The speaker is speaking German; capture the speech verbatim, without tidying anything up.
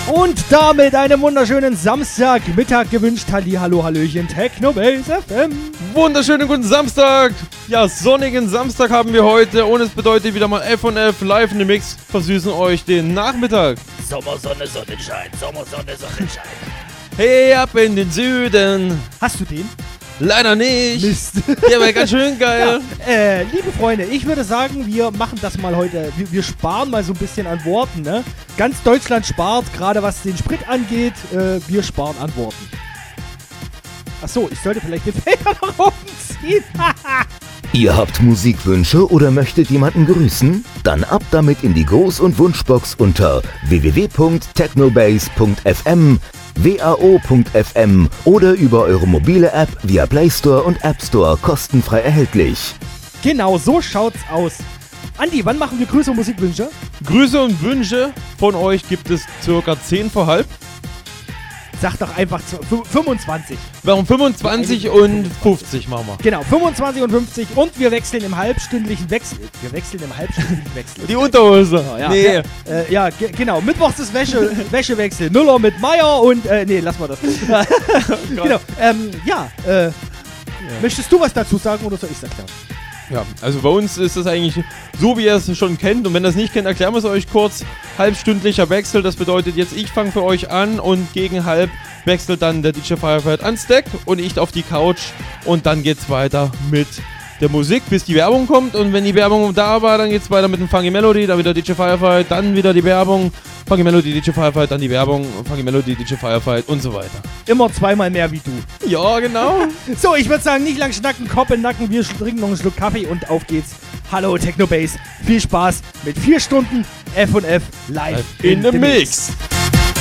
Und damit einen wunderschönen Samstagmittag gewünscht. Halli, hallo, hallöchen, Technobase F M. Wunderschönen guten Samstag. Ja, sonnigen Samstag haben wir heute und es bedeutet wieder mal F und F live in the Mix. Versüßen euch den Nachmittag. Sommersonne, Sonnenschein, Sommersonne, Sonnenschein. Hey, ab in den Süden. Hast du den? Leider nicht. Mist. Der war ganz schön geil. Ja, äh, liebe Freunde, ich würde sagen, wir machen das mal heute. Wir, wir sparen mal so ein bisschen an Worten, ne? Ganz Deutschland spart, gerade was den Sprit angeht. Äh, wir sparen an Worten. Achso, ich sollte vielleicht den Fehler nach oben ziehen. Ihr habt Musikwünsche oder möchtet jemanden grüßen? Dann ab damit in die Gruß- und Wunschbox unter w w w punkt technobase punkt f m, w a o punkt f m oder über eure mobile App via Play Store und App Store kostenfrei erhältlich. Genau, so schaut's aus. Andi, wann machen wir Grüße und Musikwünsche? Grüße und Wünsche von euch gibt es circa zehn vor halb. Sag doch einfach zu, fünfundzwanzig. Warum fünfundzwanzig und fünfzig machen wir? Genau, fünfundzwanzig und fünfzig und wir wechseln im halbstündlichen Wechsel. Wir wechseln im halbstündlichen Wechsel. Die Unterhose. Oh, ja. Nee. Ja, äh, ja ge- genau. Mittwochs ist Wäsche, Wäschewechsel. Müller mit Meier und, äh, nee, lass mal das. Genau, ähm, ja, äh, ja. Möchtest du was dazu sagen oder soll ich es erklären? Ja, also bei uns ist das eigentlich so, wie ihr es schon kennt. Und wenn ihr es nicht kennt, erklären wir es euch kurz. Halbstündlicher Wechsel, das bedeutet jetzt, ich fange für euch an und gegen halb wechselt dann der D J Firefight ans Deck und ich auf die Couch. Und dann geht's weiter mit der Musik, bis die Werbung kommt. Und wenn die Werbung da war, dann geht's weiter mit dem Funky Melody, dann wieder D J Firefight, dann wieder die Werbung, Funky Melody, D J Firefight, dann die Werbung, Funky Melody, D J Firefight und so weiter. Immer zweimal mehr wie du. Ja, genau. So, ich würde sagen, nicht lang schnacken, Kopf in den Nacken, wir trinken noch einen Schluck Kaffee und auf geht's. Hallo Technobase, viel Spaß mit vier Stunden F und F live, In the Mix. mix.